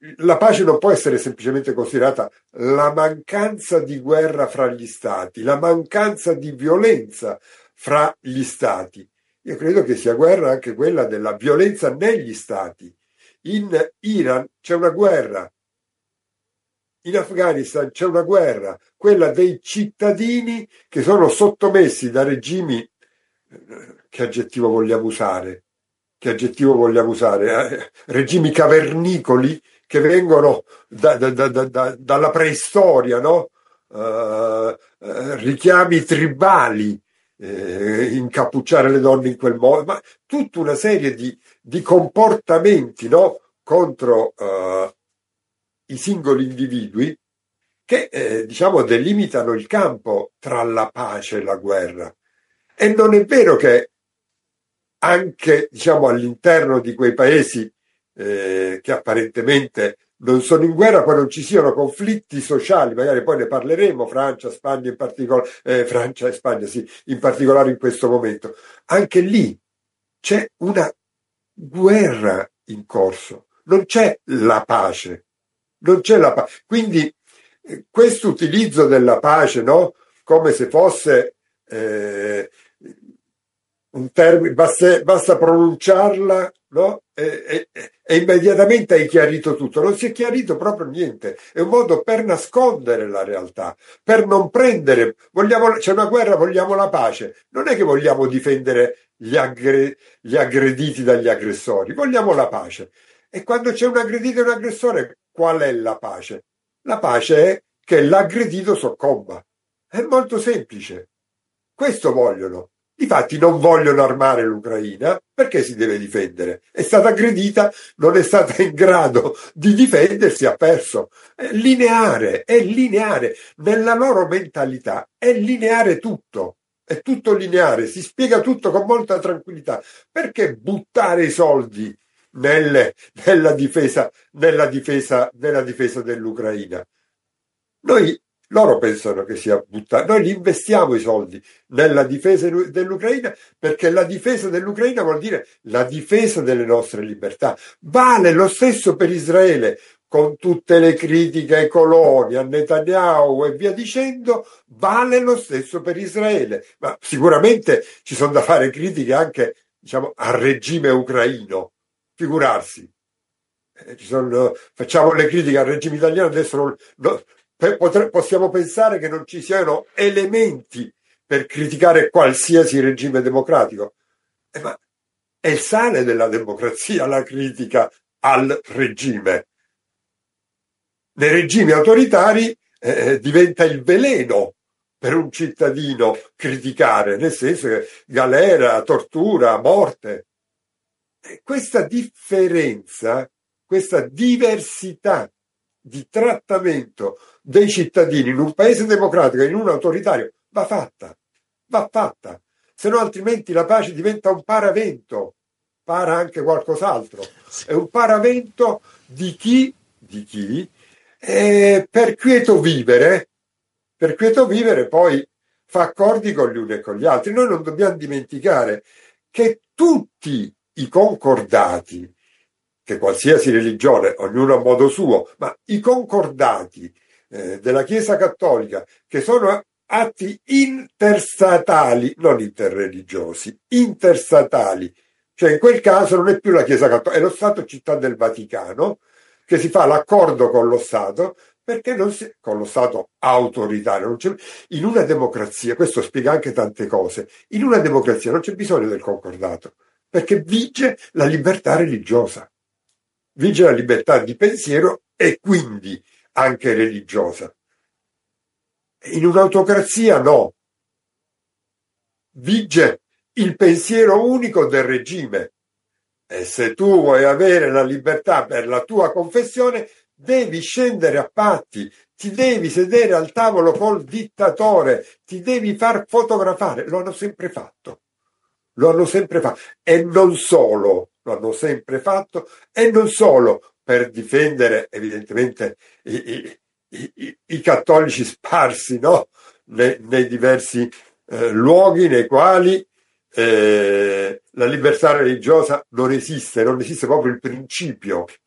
la pace non può essere semplicemente considerata la mancanza di guerra fra gli stati, la mancanza di violenza fra gli stati. Io credo che sia guerra anche quella della violenza negli stati. In Iran c'è una guerra, in Afghanistan c'è una guerra, quella dei cittadini che sono sottomessi da regimi, che aggettivo vogliamo usare? Che aggettivo vogliamo usare? Regimi cavernicoli che vengono dalla preistoria, no? Richiami tribali, incappucciare le donne in quel modo, ma tutta una serie di comportamenti, no? Contro i singoli individui che diciamo delimitano il campo tra la pace e la guerra. E non è vero che anche diciamo all'interno di quei paesi che apparentemente non sono in guerra, poi non ci siano conflitti sociali, magari poi ne parleremo, Francia, Spagna in particolare, Francia e Spagna sì, in particolare in questo momento. Anche lì c'è una guerra in corso, non c'è la pace, non c'è la pace. Quindi questo utilizzo della pace, no? Come se fosse un termine, basta pronunciarla, no? E immediatamente hai chiarito tutto. Non si è chiarito proprio niente. È un modo per nascondere la realtà, per non prendere. C'è una guerra, vogliamo la pace. Non è che vogliamo difendere gli aggrediti dagli aggressori, vogliamo la pace. E quando c'è un aggredito e un aggressore, qual è la pace? La pace è che l'aggredito soccomba. È molto semplice. Questo vogliono. Difatti non vogliono armare l'Ucraina perché si deve difendere. È stata aggredita, non è stata in grado di difendersi, ha perso. È lineare. Nella loro mentalità è lineare tutto. È tutto lineare, si spiega tutto con molta tranquillità. Perché buttare i soldi nella difesa dell'Ucraina? Loro pensano che sia buttare. Noi li investiamo i soldi nella difesa dell'Ucraina perché la difesa dell'Ucraina vuol dire la difesa delle nostre libertà. Vale lo stesso per Israele, con tutte le critiche ai coloni, a Netanyahu e via dicendo, vale lo stesso per Israele. Ma sicuramente ci sono da fare critiche anche, diciamo, al regime ucraino. Figurarsi. Facciamo le critiche al regime italiano, adesso possiamo pensare che non ci siano elementi per criticare qualsiasi regime democratico. Ma è il sale della democrazia la critica al regime. Nei regimi autoritari diventa il veleno per un cittadino criticare, nel senso che galera, tortura, morte. E questa differenza, questa diversità di trattamento dei cittadini in un paese democratico e in un autoritario va fatta, se no altrimenti la pace diventa un paravento, para anche qualcos'altro, è un paravento di chi per quieto vivere poi fa accordi con gli uni e con gli altri. Noi non dobbiamo dimenticare che tutti i concordati, che qualsiasi religione, ognuno a modo suo, ma i concordati della Chiesa Cattolica, che sono atti interstatali, non interreligiosi, interstatali, cioè in quel caso non è più la Chiesa Cattolica, è lo Stato Città del Vaticano, che si fa l'accordo con lo Stato, perché con lo Stato autoritario. In una democrazia, questo spiega anche tante cose, in una democrazia non c'è bisogno del concordato, perché vige la libertà religiosa. Vige la libertà di pensiero e quindi anche religiosa. In un'autocrazia no. Vige il pensiero unico del regime. E se tu vuoi avere la libertà per la tua confessione, devi scendere a patti, ti devi sedere al tavolo col dittatore, ti devi far fotografare. Lo hanno sempre fatto. E non solo, lo hanno sempre fatto, e non solo per difendere evidentemente i cattolici sparsi, no? Nei diversi luoghi nei quali la libertà religiosa non esiste proprio il principio